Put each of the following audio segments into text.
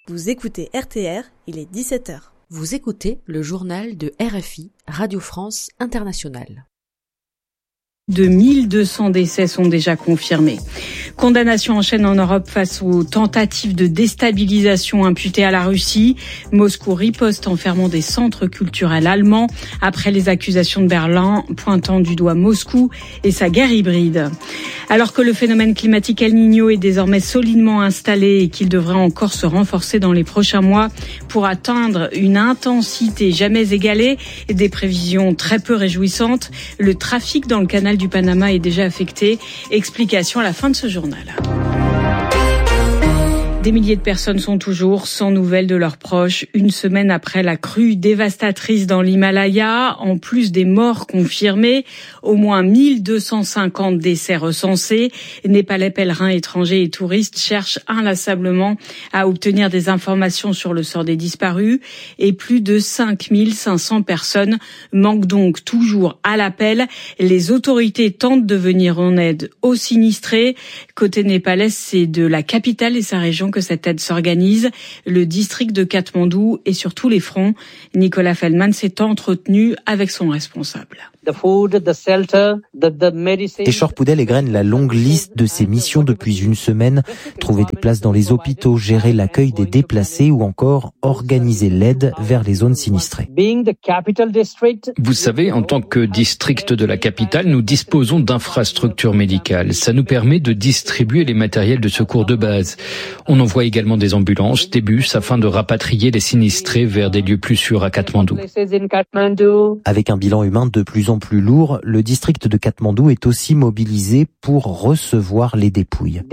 Vous écoutez RTR, il est 17h. Vous écoutez le journal de RFI, Radio France Internationale. 1200 décès sont déjà confirmés. Condamnation en chaîne en Europe face aux tentatives de déstabilisation imputées à la Russie. Moscou riposte en fermant des centres culturels allemands après les accusations de Berlin pointant du doigt Moscou et sa guerre hybride. Alors que le phénomène climatique El Niño est désormais solidement installé et qu'il devrait encore se renforcer dans les prochains mois pour atteindre une intensité jamais égalée et des prévisions très peu réjouissantes, le trafic dans le canal du Panama est déjà affecté. Explication à la fin de ce journal. Des milliers de personnes sont toujours sans nouvelles de leurs proches, une semaine après la crue dévastatrice dans l'Himalaya. En plus des morts confirmées, au moins 1250 décès recensés. Népalais, pèlerins, étrangers et touristes cherchent inlassablement à obtenir des informations sur le sort des disparus. Et plus de 5500 personnes manquent donc toujours à l'appel. Les autorités tentent de venir en aide aux sinistrés. Côté népalais, c'est de la capitale et sa région que cette aide s'organise, le district de Katmandou et sur tous les fronts. Nicolas Feldman s'est entretenu avec son responsable. Téchor Poudel égrène la longue liste de ses missions depuis une semaine. Trouver des places dans les hôpitaux, gérer l'accueil des déplacés ou encore organiser l'aide vers les zones sinistrées. Vous savez, en tant que district de la capitale, nous disposons d'infrastructures médicales. Ça nous permet de distribuer les matériels de secours de base. On envoie également des ambulances, des bus afin de rapatrier les sinistrés vers des lieux plus sûrs à Katmandou. Avec un bilan humain de plus en plus lourd, le district de Katmandou est aussi mobilisé pour recevoir les dépouilles.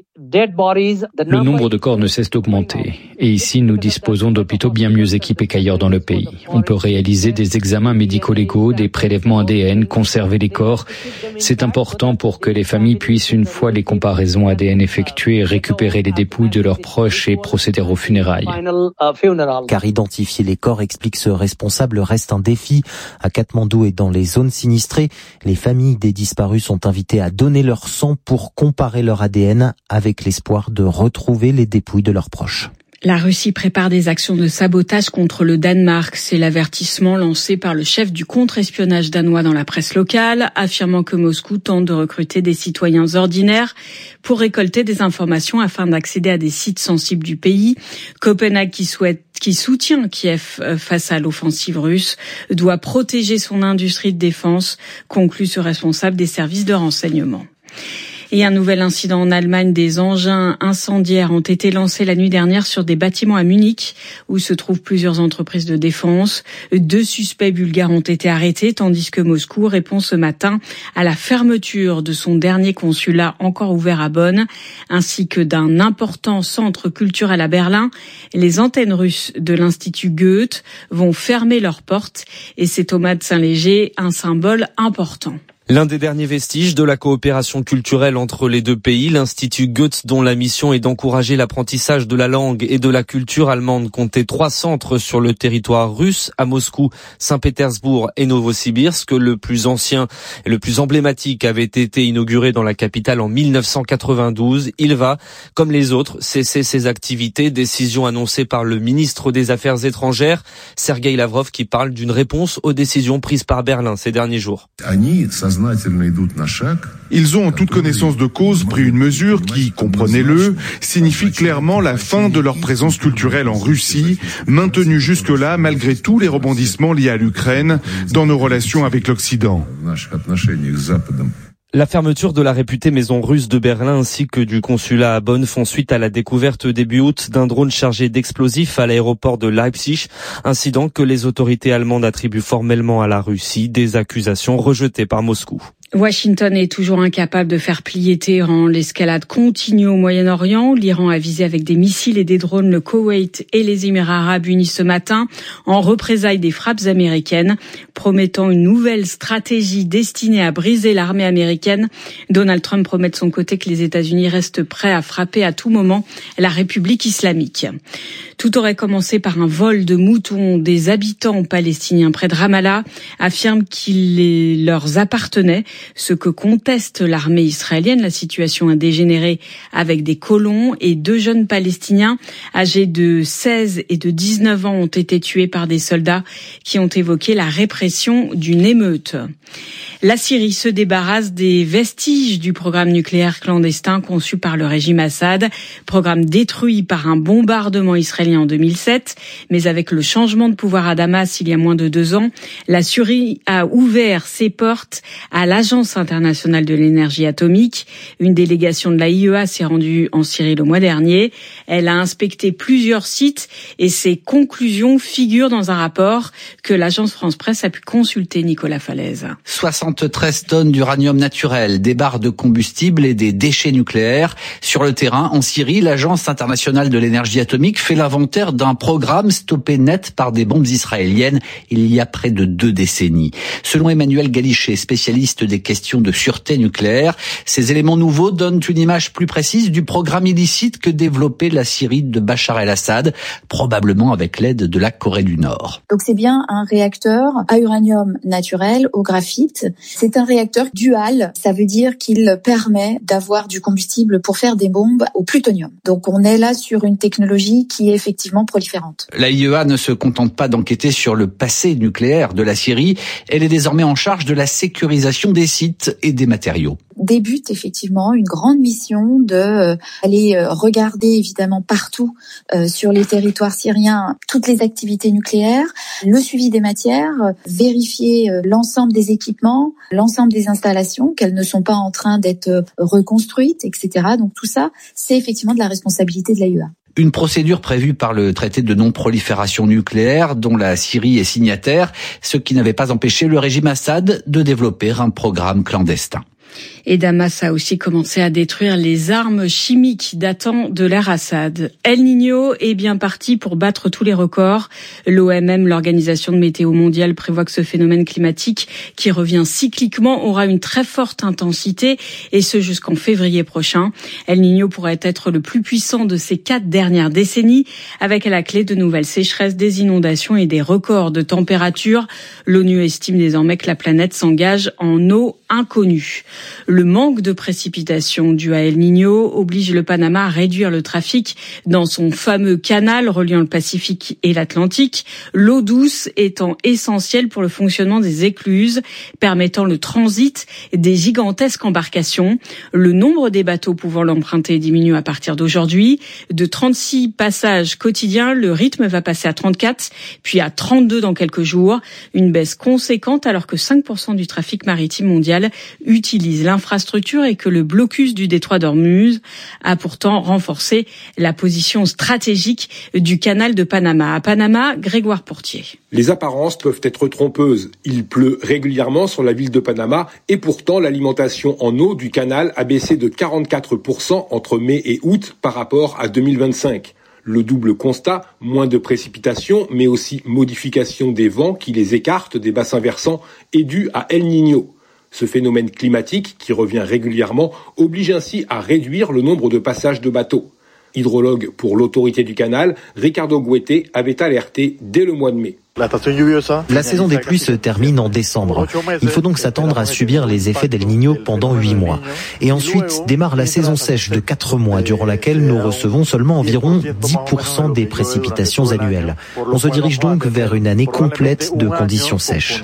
Le nombre de corps ne cesse d'augmenter. Et ici, nous disposons d'hôpitaux bien mieux équipés qu'ailleurs dans le pays. On peut réaliser des examens médico-légaux, des prélèvements ADN, conserver les corps. C'est important pour que les familles puissent, une fois les comparaisons ADN effectuées, récupérer les dépouilles de leurs proches et procéder aux funérailles. Car identifier les corps, explique ce responsable, reste un défi. À Katmandou et dans les zones sinistrées, les familles des disparus sont invitées à donner leur sang pour comparer leur ADN avec l'espoir de retrouver les dépouilles de leurs proches. La Russie prépare des actions de sabotage contre le Danemark. C'est l'avertissement lancé par le chef du contre-espionnage danois dans la presse locale, affirmant que Moscou tente de recruter des citoyens ordinaires pour récolter des informations afin d'accéder à des sites sensibles du pays. Copenhague, qui soutient Kiev face à l'offensive russe, doit protéger son industrie de défense, conclut ce responsable des services de renseignement. Et un nouvel incident en Allemagne, des engins incendiaires ont été lancés la nuit dernière sur des bâtiments à Munich, où se trouvent plusieurs entreprises de défense. 2 suspects bulgares ont été arrêtés, tandis que Moscou répond ce matin à la fermeture de son dernier consulat encore ouvert à Bonn, ainsi que d'un important centre culturel à Berlin. Les antennes russes de l'Institut Goethe vont fermer leurs portes, et c'est Thomas de Saint-Léger, un symbole important. L'un des derniers vestiges de la coopération culturelle entre les deux pays, l'Institut Goethe, dont la mission est d'encourager l'apprentissage de la langue et de la culture allemande, comptait 3 centres sur le territoire russe, à Moscou, Saint-Pétersbourg et Novosibirsk. Le plus ancien et le plus emblématique avait été inauguré dans la capitale en 1992. Il va, comme les autres, cesser ses activités. Décision annoncée par le ministre des Affaires étrangères, Sergueï Lavrov, qui parle d'une réponse aux décisions prises par Berlin ces derniers jours. Ils ont en toute connaissance de cause pris une mesure qui, comprenez-le, signifie clairement la fin de leur présence culturelle en Russie, maintenue jusque-là malgré tous les rebondissements liés à l'Ukraine dans nos relations avec l'Occident. La fermeture de la réputée maison russe de Berlin ainsi que du consulat à Bonn font suite à la découverte début août d'un drone chargé d'explosifs à l'aéroport de Leipzig, incident que les autorités allemandes attribuent formellement à la Russie, des accusations rejetées par Moscou. Washington est toujours incapable de faire plier Téhéran. L'escalade continue au Moyen-Orient. L'Iran a visé avec des missiles et des drones le Koweït et les Émirats arabes unis ce matin en représailles des frappes américaines, promettant une nouvelle stratégie destinée à briser l'armée américaine. Donald Trump promet de son côté que les États-Unis restent prêts à frapper à tout moment la République islamique. Tout aurait commencé par un vol de moutons. Des habitants palestiniens près de Ramallah affirment qu'il leur appartenait. ce que conteste l'armée israélienne. La situation a dégénéré avec des colons et 2 jeunes Palestiniens âgés de 16 et de 19 ans ont été tués par des soldats qui ont évoqué la répression d'une émeute. La Syrie se débarrasse des vestiges du programme nucléaire clandestin conçu par le régime Assad, programme détruit par un bombardement israélien en 2007. Mais avec le changement de pouvoir à Damas il y a moins de 2 ans, la Syrie a ouvert ses portes à l'Agence internationale de l'énergie atomique. Une délégation de la IEA s'est rendue en Syrie le mois dernier. Elle a inspecté plusieurs sites et ses conclusions figurent dans un rapport que l'agence France-Presse a pu consulter. Nicolas Falaise. 73 tonnes d'uranium naturel, des barres de combustible et des déchets nucléaires. Sur le terrain, en Syrie, l'Agence internationale de l'énergie atomique fait l'inventaire d'un programme stoppé net par des bombes israéliennes il y a près de 2 décennies. Selon Emmanuel Galichet, spécialiste des questions de sûreté nucléaire, ces éléments nouveaux donnent une image plus précise du programme illicite que développait la Syrie de Bachar el-Assad, probablement avec l'aide de la Corée du Nord. Donc c'est bien un réacteur à uranium naturel au graphite. C'est un réacteur dual, ça veut dire qu'il permet d'avoir du combustible pour faire des bombes au plutonium. Donc on est là sur une technologie qui est effectivement proliférante. La IEA ne se contente pas d'enquêter sur le passé nucléaire de la Syrie, elle est désormais en charge de la sécurisation des sites et des matériaux. Débute effectivement une grande mission de aller regarder évidemment partout sur les territoires syriens toutes les activités nucléaires, le suivi des matières, vérifier l'ensemble des équipements, l'ensemble des installations, qu'elles ne sont pas en train d'être reconstruites, etc. Donc tout ça, c'est effectivement de la responsabilité de l'AIEA. Une procédure prévue par le traité de non-prolifération nucléaire dont la Syrie est signataire, ce qui n'avait pas empêché le régime Assad de développer un programme clandestin. Et Damas a aussi commencé à détruire les armes chimiques datant de l'ère Assad. El Niño est bien parti pour battre tous les records. L'OMM, l'Organisation de météo mondiale, prévoit que ce phénomène climatique, qui revient cycliquement, aura une très forte intensité, et ce jusqu'en février prochain. El Niño pourrait être le plus puissant de ces 4 dernières décennies, avec à la clé de nouvelles sécheresses, des inondations et des records de température. L'ONU estime désormais que la planète s'engage en eau inconnue. Le manque de précipitations dû à El Niño oblige le Panama à réduire le trafic dans son fameux canal reliant le Pacifique et l'Atlantique, l'eau douce étant essentielle pour le fonctionnement des écluses, permettant le transit des gigantesques embarcations. Le nombre des bateaux pouvant l'emprunter diminue à partir d'aujourd'hui. De 36 passages quotidiens, le rythme va passer à 34, puis à 32 dans quelques jours. Une baisse conséquente alors que 5% du trafic maritime mondial utilise l'infrastructure et que le blocus du détroit d'Ormuz a pourtant renforcé la position stratégique du canal de Panama. À Panama, Grégoire Portier. Les apparences peuvent être trompeuses. Il pleut régulièrement sur la ville de Panama et pourtant l'alimentation en eau du canal a baissé de 44% entre mai et août par rapport à 2025. Le double constat, moins de précipitations, mais aussi modification des vents qui les écartent des bassins versants, est dû à El Niño. Ce phénomène climatique, qui revient régulièrement, oblige ainsi à réduire le nombre de passages de bateaux. Hydrologue pour l'autorité du canal, Ricardo Guete avait alerté dès le mois de mai. La saison des pluies se termine en décembre. Il faut donc s'attendre à subir les effets d'El Niño pendant 8 mois. Et ensuite démarre la saison sèche de 4 mois, durant laquelle nous recevons seulement environ 10% des précipitations annuelles. On se dirige donc vers une année complète de conditions sèches.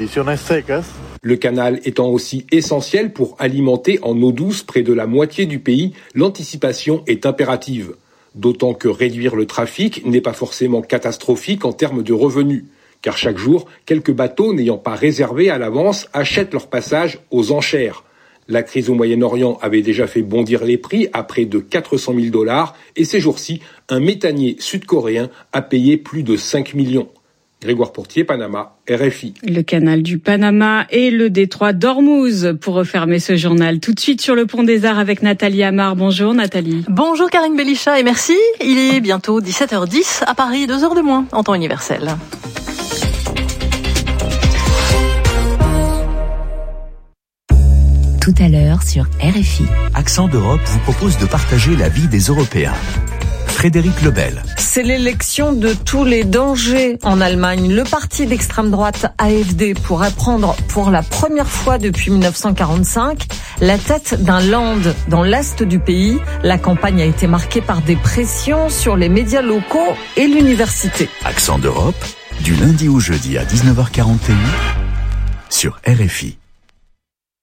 Le canal étant aussi essentiel pour alimenter en eau douce près de la moitié du pays, l'anticipation est impérative. D'autant que réduire le trafic n'est pas forcément catastrophique en termes de revenus. Car chaque jour, quelques bateaux n'ayant pas réservé à l'avance achètent leur passage aux enchères. La crise au Moyen-Orient avait déjà fait bondir les prix à près de 400 000 $ et ces jours-ci, un méthanier sud-coréen a payé plus de 5 millions. Grégoire Portier, Panama, RFI. Le canal du Panama et le détroit d'Ormuz pour refermer ce journal. Tout de suite sur le pont des Arts avec Nathalie Amar. Bonjour Nathalie. Bonjour Karine Belichat et merci. Il est bientôt 17h10 à Paris, 2 heures de moins en temps universel. Tout à l'heure sur RFI. Accent d'Europe vous propose de partager la vie des Européens. Frédéric Lebel. C'est l'élection de tous les dangers en Allemagne. Le parti d'extrême droite AfD pourrait prendre pour la première fois depuis 1945 la tête d'un land dans l'est du pays. La campagne a été marquée par des pressions sur les médias locaux et l'université. Accent d'Europe, du lundi au jeudi à 19h41 sur RFI.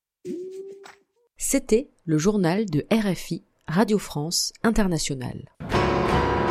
C'était le journal de RFI, Radio France Internationale.